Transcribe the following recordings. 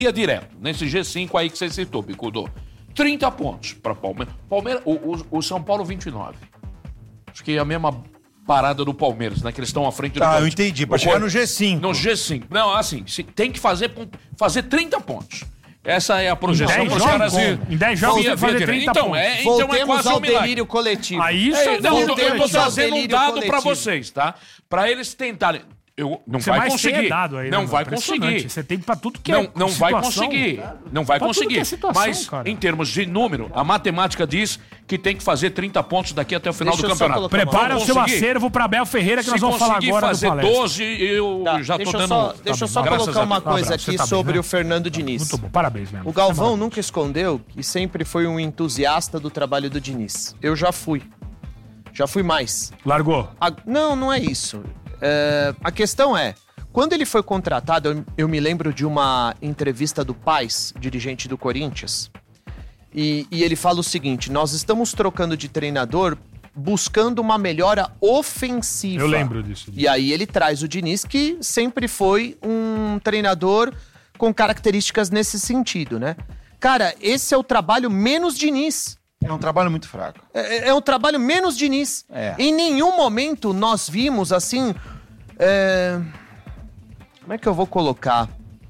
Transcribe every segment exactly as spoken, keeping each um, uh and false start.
ia direto, nesse G cinco aí que você citou, Bicudo. trinta pontos para Palmeiras. Palmeiras o, o, o São Paulo, vinte e nove. Acho que é a mesma parada do Palmeiras, né? Que eles estão à frente do Ah, pontos. eu entendi. Pra chegar no G cinco. No G cinco. Não, assim, tem que fazer, fazer trinta pontos. Essa é a projeção para os caras. Em dez jogos tem que fazer trinta então, pontos. É, então Voltemos é quase ao um milagre. delírio coletivo. Aí isso É, é não, eu tô Voltemos ao trazendo um delírio dado coletivo. pra vocês, tá? Pra eles tentarem... Eu, não Você vai mais conseguir. tem dado aí, não né, vai impressionante. conseguir. Você tem pra tudo que não, é não vai situação. conseguir. Não vai Pra tudo conseguir. que é situação, Mas, cara. em termos de número, a matemática diz que tem que fazer trinta pontos daqui até o final Deixa do eu só campeonato. colocar Prepara Vamos o seu conseguir. acervo pra Abel Ferreira, que Se nós vamos falar conseguir agora fazer do palestra. doze, eu Tá, já tô deixa eu dando... só, deixa eu só Graças colocar a uma Deus. coisa Um abraço, aqui você tá bem, sobre né? o Fernando Diniz. Muito bom, parabéns mesmo. O Galvão nunca escondeu que sempre foi um entusiasta do trabalho do Diniz. Eu já fui. Já fui mais. Largou. A- Não, não é isso. É, a questão é, quando ele foi contratado, eu, eu me lembro de uma entrevista do Paes, dirigente do Corinthians, e, e ele fala o seguinte: nós estamos trocando de treinador buscando uma melhora ofensiva. Eu lembro disso. E aí ele traz o Diniz, que sempre foi um treinador com características nesse sentido, né? Cara, esse é o trabalho menos Diniz. É um trabalho muito fraco. É, é um trabalho menos Diniz. É. Em nenhum momento nós vimos, assim... é, Como é que eu vou colocar?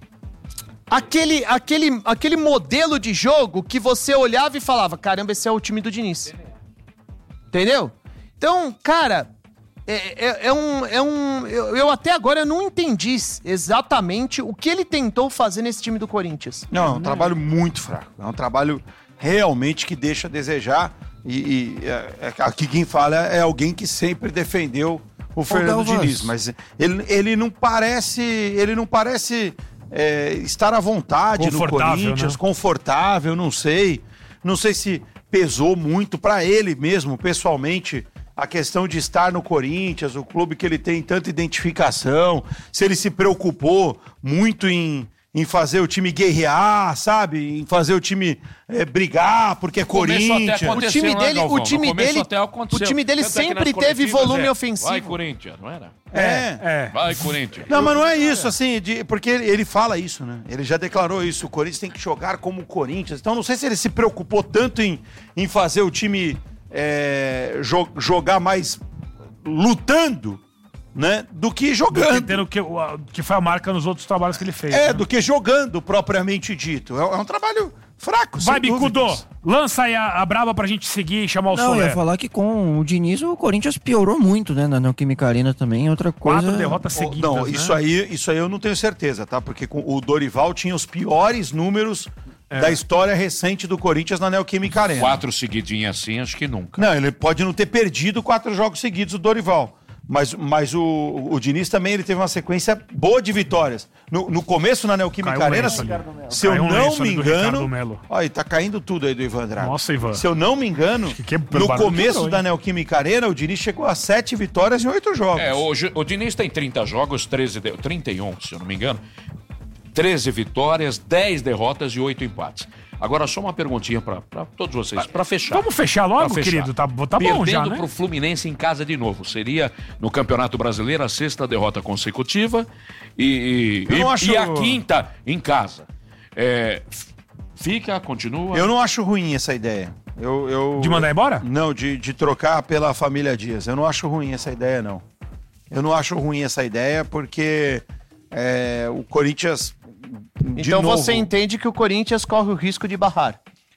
Aquele, aquele, aquele modelo de jogo que você olhava e falava, caramba, esse é o time do Diniz. Entendeu? Então, cara, é, é, é um... É um eu, eu até agora não entendi exatamente o que ele tentou fazer nesse time do Corinthians. Não, é um trabalho muito fraco. É um trabalho realmente que deixa a desejar. E, e é, é, aqui quem fala é alguém que sempre defendeu o Fernando Galvão. Diniz. Mas ele, ele não parece... Ele não parece é, estar à vontade no Confortável, Corinthians, né? confortável, não sei. Não sei se pesou muito pra ele mesmo, pessoalmente, a questão de estar no Corinthians, o clube que ele tem tanta identificação, se ele se preocupou muito em, em fazer o time guerrear, sabe? Em fazer o time é, brigar, porque é começo até Corinthians. O aconteceu, time né, dele, Galvão? o time No começo dele, até aconteceu. o time dele Tanto é que sempre nas teve coletivas volume é, ofensivo. Vai, Corinthians, não era? É. É. Vai, Corinthians. Não, mas não é isso, assim, de- porque ele, ele fala isso, né? Ele já declarou isso, o Corinthians tem que jogar como o Corinthians. Então, não sei se ele se preocupou tanto em, em fazer o time é, jo- jogar mais lutando, né? Do que jogando. Entendendo que, o- que foi a marca nos outros trabalhos que ele fez. É, né? do que jogando, propriamente dito. É, é um trabalho fraco, Vai, sem Bicudo. dúvidas. Lança aí a, a braba pra gente seguir e chamar o Não, eu Soler. ia falar que com o Diniz o Corinthians piorou muito, né? Na Neoquímica Arena também. Outra coisa... Quatro derrotas Oh, seguidas, Não, né? isso aí, isso aí eu não tenho certeza, tá? Porque com o Dorival tinha os piores números da história recente do Corinthians na Neoquímica Arena. Quatro seguidinhas assim, acho que nunca. Não, ele pode não ter perdido quatro jogos seguidos, o Dorival. Mas, mas o, o Diniz também ele teve uma sequência boa de vitórias. No, no começo, na Neoquímica Caiu um Arena, lenço ali. se eu Caiu um não lenço me ali do Ricardo engano... Melo. Olha, tá caindo tudo aí do Ivan Drago. Nossa, Ivan. Se eu não me engano, que que- pelo no barulho começo quebrou, da hein? Neoquímica Arena, o Diniz chegou a sete vitórias em oito jogos. É, o, Gi- o Diniz tem trinta jogos, treze de, trinta e um, se eu não me engano. treze vitórias, dez derrotas e oito empates. Agora, só uma perguntinha pra, pra todos vocês, pra fechar. Vamos fechar logo, Pra fechar. querido? Tá, tá bom Perdendo já, né? pro Fluminense em casa de novo. Seria, no Campeonato Brasileiro, a sexta derrota consecutiva e, e, Eu não e- acho- e a quinta em casa. É, f- fica, continua. Eu não acho ruim essa ideia. Eu, eu- De mandar embora? Não, de, de trocar pela família Dias. Eu não acho ruim essa ideia, não. Eu não acho ruim essa ideia porque é, o Corinthians. de Então novo, você entende que o Corinthians corre o risco de barrar.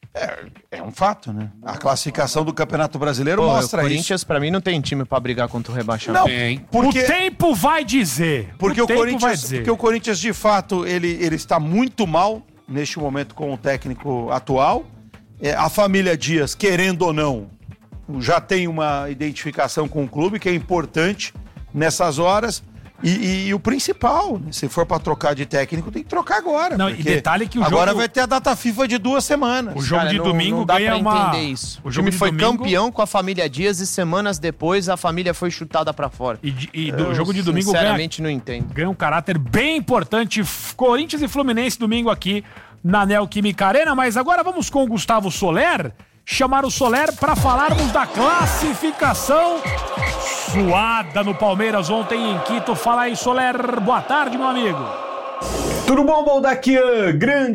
É um fato, né? A classificação do Campeonato Brasileiro Pô, mostra o isso. Corinthians, pra mim, não tem time pra brigar contra o rebaixamento. Não, Tem. porque, O tempo vai dizer. porque, o tempo vai Corinthians, dizer. porque o Corinthians, de fato, ele, ele está muito mal neste momento com o técnico atual. É, a família Dias, querendo ou não, já tem uma identificação com o clube, que é importante nessas horas. E, e- e o principal, né? Se for pra trocar de técnico, tem que trocar agora. Não, e porque detalhe que o agora jogo- vai ter a data FIFA de duas semanas. O jogo Cara, de não- domingo não dá ganha pra uma... entender isso. O O jogo time de foi domingo- campeão com a família Dias e semanas depois a família foi chutada pra fora. E, de- e do Eu, jogo de domingo ganha, sinceramente, não entendo. ganha um caráter bem importante. F- Corinthians e Fluminense domingo aqui na Neoquímica Arena. Mas agora vamos com o Gustavo Soler. Chamar o Soler para falarmos da classificação suada no Palmeiras ontem em Quito. Fala aí, Soler. Boa tarde, meu amigo. Tudo bom, Baldaquian? Grande